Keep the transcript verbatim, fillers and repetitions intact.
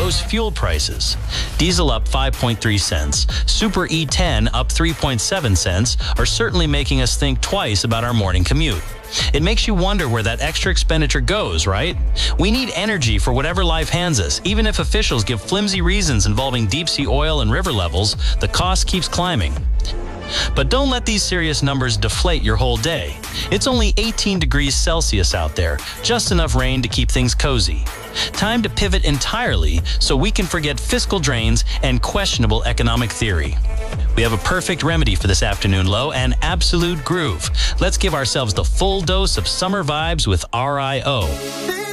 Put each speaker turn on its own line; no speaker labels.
those fuel prices. Diesel up five point three cents, Super E ten up three point seven cents are certainly making us think twice about our morning commute. It makes you wonder where that extra expenditure goes, right? We need energy for whatever life hands us. Even if officials give flimsy reasons involving deep-sea oil and river levels, the cost keeps climbing. But don't let these serious numbers deflate your whole day. It's only eighteen degrees Celsius out there, just enough rain to keep things cozy. Time to pivot entirely so we can forget fiscal drains and questionable economic theory. We have a perfect remedy for this afternoon low, an absolute groove. Let's give ourselves the full dose of summer vibes with R I O.